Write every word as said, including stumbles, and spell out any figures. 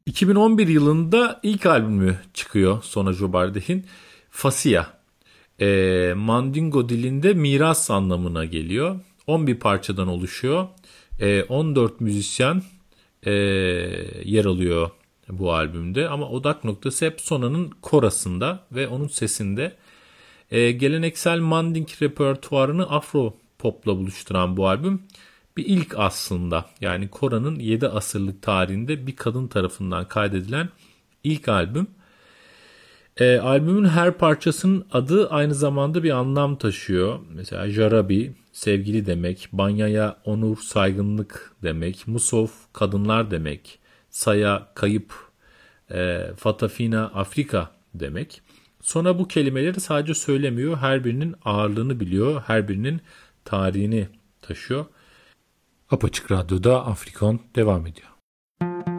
iki bin on bir yılında ilk albümü çıkıyor Sona Jobarde'in, Fasya. E, Mandingo dilinde miras anlamına geliyor. on bir parçadan oluşuyor. E, on dört müzisyen e, yer alıyor bu albümde. Ama odak noktası hep Sona'nın korasında ve onun sesinde. E, geleneksel Manding repertuarını Afro popla buluşturan bu albüm bir ilk aslında. Yani Kora'nın yedi asırlık tarihinde bir kadın tarafından kaydedilen ilk albüm. E, albümün her parçasının adı aynı zamanda bir anlam taşıyor. Mesela Jarabi, sevgili demek. Banyaya, onur, saygınlık demek. Musof, kadınlar demek. Saya, kayıp. E, Fatafina, Afrika demek. Sonra bu kelimeleri sadece söylemiyor. Her birinin ağırlığını biliyor. Her birinin tarihini taşıyor. Apaçık Radyo'da Afrikon devam ediyor.